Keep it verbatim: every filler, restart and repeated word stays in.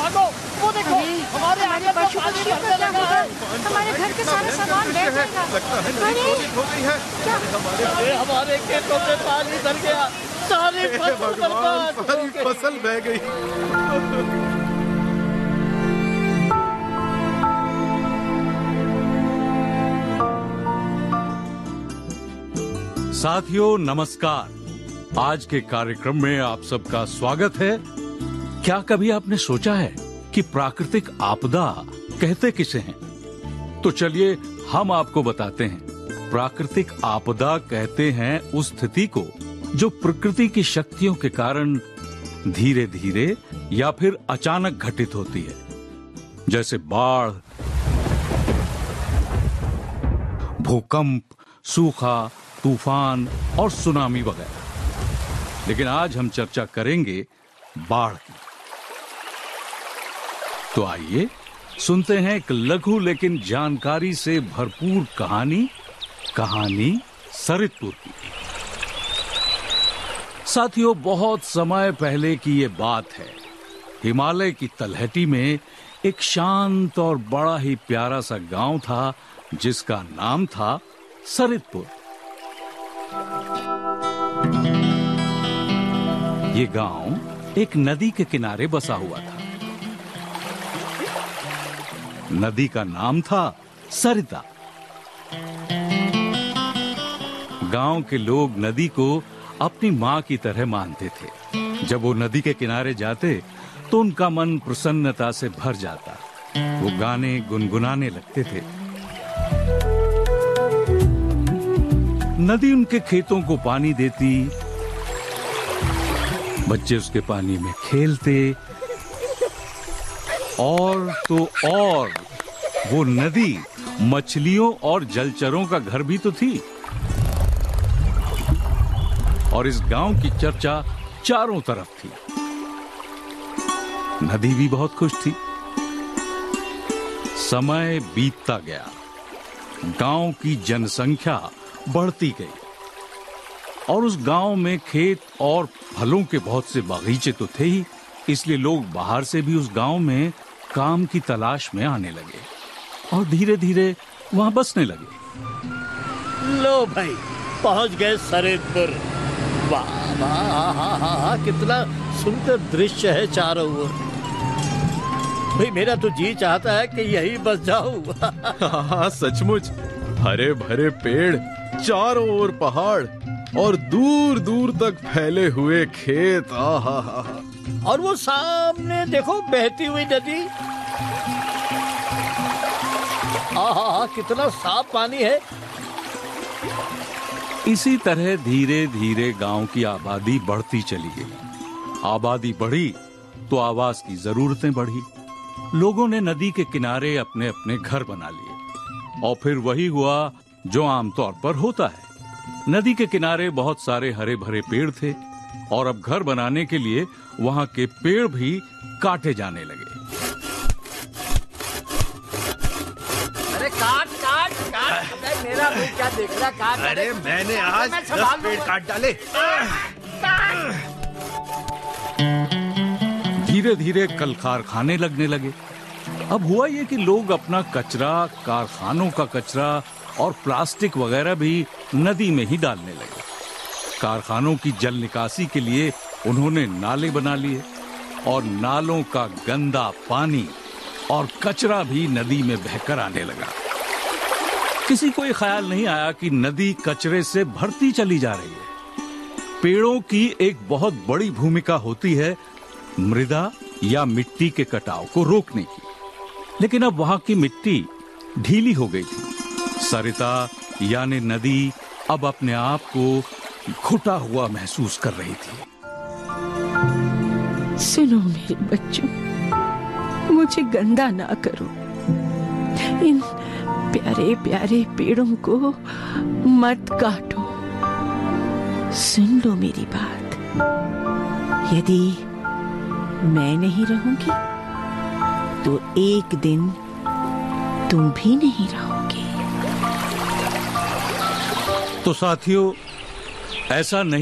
भागो, वो देखो हमारे हमारे पशु पक्षी का क्या होगा? हमारे घर के सारे सामान बह जाएगा। अरे हमारे खेतों में पानी भर गया, सारी फसल बर्बाद, सारी फसल बह गई। साथियों नमस्कार, आज के कार्यक्रम में आप सबका स्वागत है। क्या कभी आपने सोचा है कि प्राकृतिक आपदा कहते किसे हैं? तो चलिए हम आपको बताते हैं। प्राकृतिक आपदा कहते हैं उस स्थिति को जो प्रकृति की शक्तियों के कारण धीरे धीरे या फिर अचानक घटित होती है, जैसे बाढ़, भूकंप, सूखा, तूफान और सुनामी वगैरह। लेकिन आज हम चर्चा करेंगे बाढ़ की। तो आइए सुनते हैं एक लघु लेकिन जानकारी से भरपूर कहानी कहानी सरितपुर की। साथियों, बहुत समय पहले की ये बात है। हिमालय की तलहटी में एक शांत और बड़ा ही प्यारा सा गांव था जिसका नाम था सरितपुर। ये गांव एक नदी के किनारे बसा हुआ था। नदी का नाम था सरिता। गांव के लोग नदी को अपनी मां की तरह मानते थे। जब वो नदी के किनारे जाते तो उनका मन प्रसन्नता से भर जाता। वो गाने गुनगुनाने लगते थे। नदी उनके खेतों को पानी देती, बच्चे उसके पानी में खेलते, और तो और वो नदी मछलियों और जलचरों का घर भी तो थी। और इस गांव की चर्चा चारों तरफ थी। नदी भी बहुत खुश थी। समय बीतता गया, गांव की जनसंख्या बढ़ती गई और उस गांव में खेत और फलों के बहुत से बागीचे तो थे ही, इसलिए लोग बाहर से भी उस गांव में काम की तलाश में आने लगे और धीरे धीरे वहां बसने लगे। लो भाई, पहुंच गए सरितपुर। वाह वाह, हा हा हा, कितना सुंदर दृश्य है चारों ओर। भाई मेरा तो जी चाहता है कि यही बस जाऊं। हाँ सचमुच, हरे भरे पेड़, चारों ओर पहाड़ और दूर दूर तक फैले हुए खेत। आहा हा हा। और वो सामने देखो बहती हुई नदी। आहा, कितना साफ पानी है। इसी तरह धीरे धीरे गांव की आबादी बढ़ती चली गई। आबादी बढ़ी तो आवास की जरूरतें बढ़ी। लोगों ने नदी के किनारे अपने अपने घर बना लिए और फिर वही हुआ जो आमतौर पर होता है। नदी के किनारे बहुत सारे हरे भरे पेड़ थे और अब घर बनाने के लिए वहां के पेड़ भी काटे जाने लगे। अरे काट काट काट, अबे मेरा मुंह क्या देख रहा, काट। अरे मैंने आज दस पेड़ काट डाले। धीरे धीरे कल कारखाने लगने लगे। अब हुआ ये कि लोग अपना कचरा, कारखानों का कचरा और प्लास्टिक वगैरह भी नदी में ही डालने लगे। कारखानों की जल निकासी के लिए उन्होंने नाले बना लिए और नालों का गंदा पानी और कचरा भी नदी में बहकर आने लगा। किसी को ये ख्याल नहीं आया कि नदी कचरे से भरती चली जा रही है। पेड़ों की एक बहुत बड़ी भूमिका होती है मृदा या मिट्टी के कटाव को रोकने की, लेकिन अब वहां की मिट्टी ढीली हो गई थी। सरिता यानी नदी अब अपने आप को घुटा हुआ महसूस कर रही थी। सुनो मेरे बच्चों, मुझे गंदा ना करो। इन प्यारे प्यारे पेड़ों को मत काटो। सुन लो मेरी बात। यदि मैं नहीं रहूंगी तो एक दिन तुम भी नहीं रहोगे। तो साथियों, ऐसा नहीं